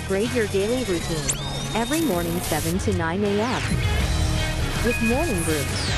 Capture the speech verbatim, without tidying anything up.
Upgrade your daily routine. Every morning seven to nine A M with Morning Brew.